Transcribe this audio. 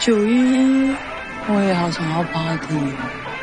911，我也好想要 party 哦。